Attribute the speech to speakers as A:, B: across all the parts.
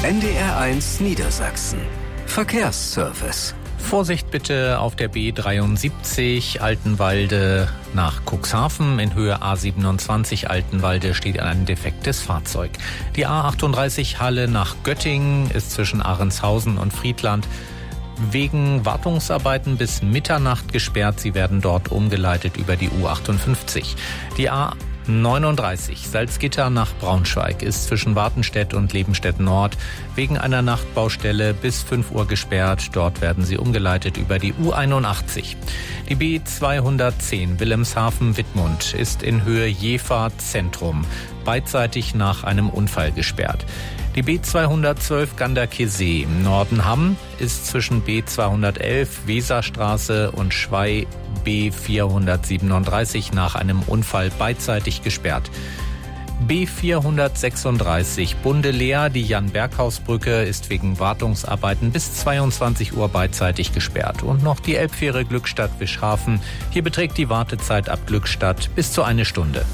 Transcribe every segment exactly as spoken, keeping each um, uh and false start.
A: N D R eins Niedersachsen. Verkehrsservice.
B: Vorsicht bitte auf der B dreiundsiebzig Altenwalde nach Cuxhaven. In Höhe A siebenundzwanzig Altenwalde steht ein defektes Fahrzeug. Die A achtunddreißig Halle nach Göttingen ist zwischen Ahrenshausen und Friedland wegen Wartungsarbeiten bis Mitternacht gesperrt. Sie werden dort umgeleitet über die U achtundfünfzig. Die A neununddreißig Salzgitter nach Braunschweig ist zwischen Wartenstedt und Lebenstedt Nord wegen einer Nachtbaustelle bis fünf Uhr gesperrt. Dort werden sie umgeleitet über die U einundachtzig. Die B zweihundertzehn Wilhelmshaven-Wittmund ist in Höhe Jever Zentrum beidseitig nach einem Unfall gesperrt. Die B zweihundertzwölf Ganderkesee im Norden Hamm ist zwischen B zweihundertelf Weserstraße und Schwei B vierhundertsiebenunddreißig nach einem Unfall beidseitig gesperrt. B vierhundertsechsunddreißig Bundeleer, die Jan-Berghaus-Brücke, ist wegen Wartungsarbeiten bis zweiundzwanzig Uhr beidseitig gesperrt. Und noch die Elbfähre Glückstadt-Wischhafen. Hier beträgt die Wartezeit ab Glückstadt bis zu eine Stunde.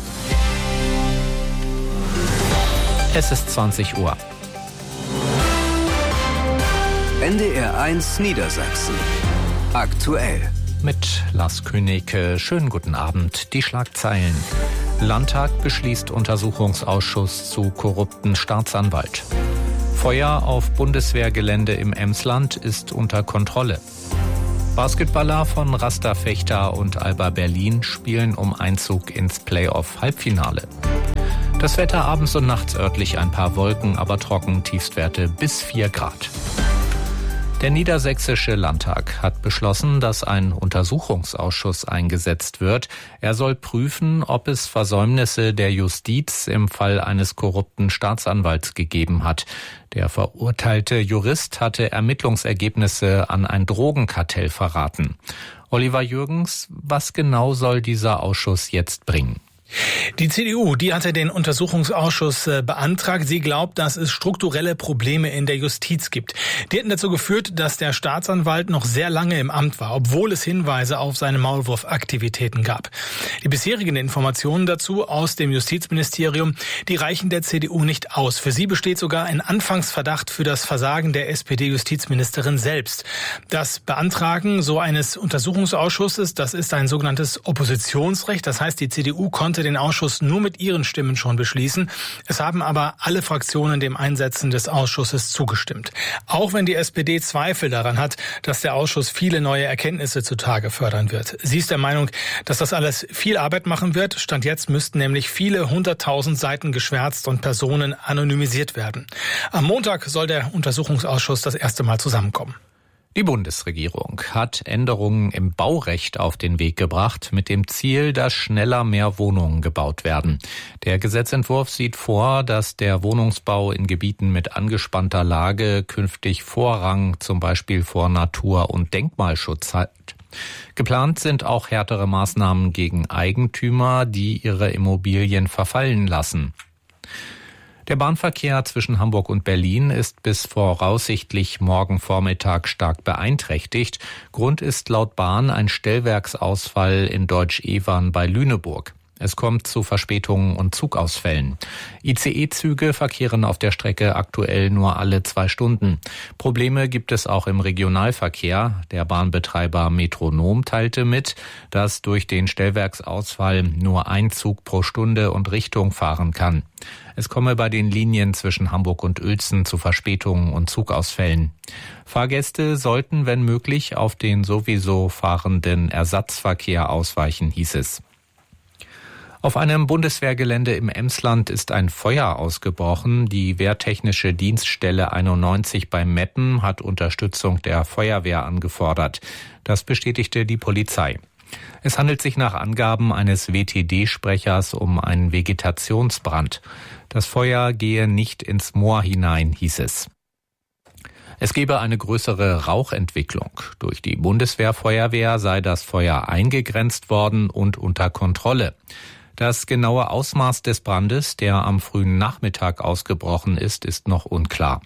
B: Es ist zwanzig Uhr.
A: N D R eins Niedersachsen. Aktuell.
B: Mit Lars Königke. Schönen guten Abend. Die Schlagzeilen. Landtag beschließt Untersuchungsausschuss zu korrupten Staatsanwalt. Feuer auf Bundeswehrgelände im Emsland ist unter Kontrolle. Basketballer von Rasterfechter und Alba Berlin spielen um Einzug ins Playoff-Halbfinale. Das Wetter abends und nachts örtlich ein paar Wolken, aber trocken, Tiefstwerte bis vier Grad. Der Niedersächsische Landtag hat beschlossen, dass ein Untersuchungsausschuss eingesetzt wird. Er soll prüfen, ob es Versäumnisse der Justiz im Fall eines korrupten Staatsanwalts gegeben hat. Der verurteilte Jurist hatte Ermittlungsergebnisse an ein Drogenkartell verraten. Oliver Jürgens, was genau soll dieser Ausschuss jetzt bringen?
C: Die C D U, die hatte den Untersuchungsausschuss äh, beantragt. Sie glaubt, dass es strukturelle Probleme in der Justiz gibt. Die hätten dazu geführt, dass der Staatsanwalt noch sehr lange im Amt war, obwohl es Hinweise auf seine Maulwurfaktivitäten gab. Die bisherigen Informationen dazu aus dem Justizministerium, die reichen der C D U nicht aus. Für sie besteht sogar ein Anfangsverdacht für das Versagen der S P D-Justizministerin selbst. Das Beantragen so eines Untersuchungsausschusses, das ist ein sogenanntes Oppositionsrecht. Das heißt, die C D U konnte den Ausschuss nur mit ihren Stimmen schon beschließen. Es haben aber alle Fraktionen dem Einsetzen des Ausschusses zugestimmt. Auch wenn die S P D Zweifel daran hat, dass der Ausschuss viele neue Erkenntnisse zutage fördern wird. Sie ist der Meinung, dass das alles viel Arbeit machen wird. Stand jetzt müssten nämlich viele hunderttausend Seiten geschwärzt und Personen anonymisiert werden. Am Montag soll der Untersuchungsausschuss das erste Mal zusammenkommen.
B: Die Bundesregierung hat Änderungen im Baurecht auf den Weg gebracht, mit dem Ziel, dass schneller mehr Wohnungen gebaut werden. Der Gesetzentwurf sieht vor, dass der Wohnungsbau in Gebieten mit angespannter Lage künftig Vorrang zum Beispiel vor Natur- und Denkmalschutz hat. Geplant sind auch härtere Maßnahmen gegen Eigentümer, die ihre Immobilien verfallen lassen. Der Bahnverkehr zwischen Hamburg und Berlin ist bis voraussichtlich morgen Vormittag stark beeinträchtigt. Grund ist laut Bahn ein Stellwerksausfall in Deutsch-Evern bei Lüneburg. Es kommt zu Verspätungen und Zugausfällen. I C E-Züge verkehren auf der Strecke aktuell nur alle zwei Stunden. Probleme gibt es auch im Regionalverkehr. Der Bahnbetreiber Metronom teilte mit, dass durch den Stellwerksausfall nur ein Zug pro Stunde und Richtung fahren kann. Es komme bei den Linien zwischen Hamburg und Uelzen zu Verspätungen und Zugausfällen. Fahrgäste sollten, wenn möglich, auf den sowieso fahrenden Ersatzverkehr ausweichen, hieß es. Auf einem Bundeswehrgelände im Emsland ist ein Feuer ausgebrochen. Die Wehrtechnische Dienststelle einundneunzig bei Meppen hat Unterstützung der Feuerwehr angefordert. Das bestätigte die Polizei. Es handelt sich nach Angaben eines W T D-Sprechers um einen Vegetationsbrand. Das Feuer gehe nicht ins Moor hinein, hieß es. Es gebe eine größere Rauchentwicklung. Durch die Bundeswehrfeuerwehr sei das Feuer eingegrenzt worden und unter Kontrolle. Das genaue Ausmaß des Brandes, der am frühen Nachmittag ausgebrochen ist, ist noch unklar.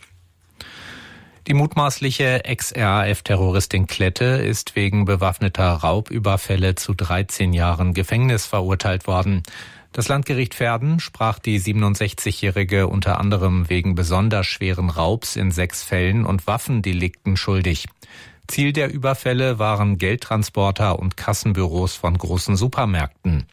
B: Die mutmaßliche Ex-R A F-Terroristin Klette ist wegen bewaffneter Raubüberfälle zu dreizehn Jahren Gefängnis verurteilt worden. Das Landgericht Verden sprach die siebenundsechzigjährige unter anderem wegen besonders schweren Raubs in sechs Fällen und Waffendelikten schuldig. Ziel der Überfälle waren Geldtransporter und Kassenbüros von großen Supermärkten.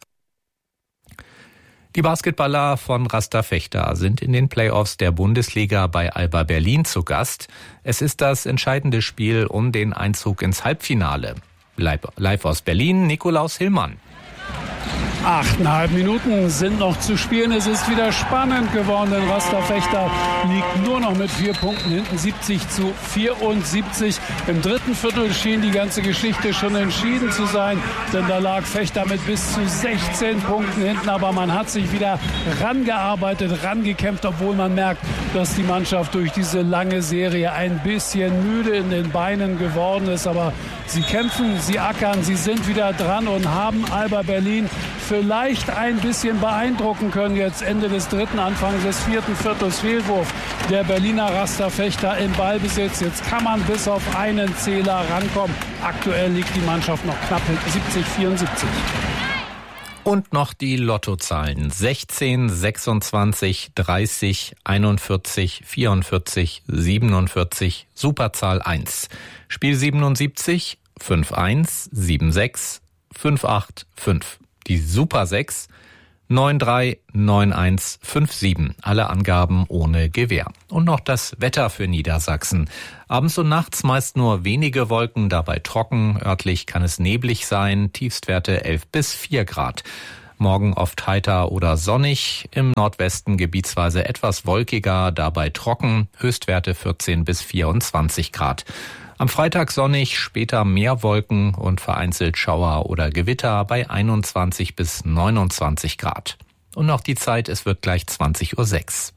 B: Die Basketballer von Rasta Vechta sind in den Playoffs der Bundesliga bei Alba Berlin zu Gast. Es ist das entscheidende Spiel um den Einzug ins Halbfinale. Live aus Berlin, Nikolaus Hillmann.
D: Achteinhalb Minuten sind noch zu spielen. Es ist wieder spannend geworden, denn Rasta Vechta liegt nur noch mit vier Punkten hinten, siebzig zu vierundsiebzig. Im dritten Viertel schien die ganze Geschichte schon entschieden zu sein, denn da lag Vechta mit bis zu sechzehn Punkten hinten. Aber man hat sich wieder rangearbeitet, rangekämpft, obwohl man merkt, dass die Mannschaft durch diese lange Serie ein bisschen müde in den Beinen geworden ist. Aber sie kämpfen, sie ackern, sie sind wieder dran und haben Alba Berlin vielleicht ein bisschen beeindrucken können. Jetzt Ende des dritten, Anfang des vierten Viertels Fehlwurf der Berliner Rasta Vechta im Ballbesitz. Jetzt kann man bis auf einen Zähler rankommen. Aktuell liegt die Mannschaft noch knapp hinten, siebzig vierundsiebzig.
B: Und noch die Lottozahlen. sechzehn, sechsundzwanzig, dreißig, einundvierzig, vierundvierzig, siebenundvierzig, Superzahl eins. Spiel siebenundsiebzig, fünf eins, sieben sechs, fünf acht fünf. Die Super sechs, neun drei, neun eins fünf sieben. Alle Angaben ohne Gewähr. Und noch das Wetter für Niedersachsen. Abends und nachts meist nur wenige Wolken, dabei trocken. Örtlich kann es neblig sein. Tiefstwerte elf bis vier Grad. Morgen oft heiter oder sonnig. Im Nordwesten gebietsweise etwas wolkiger, dabei trocken. Höchstwerte vierzehn bis vierundzwanzig Grad. Am Freitag sonnig, später mehr Wolken und vereinzelt Schauer oder Gewitter bei einundzwanzig bis neunundzwanzig Grad. Und noch die Zeit, es wird gleich zwanzig Uhr sechs.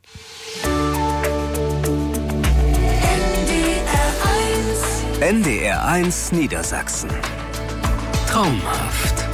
A: N D R eins Niedersachsen. Traumhaft.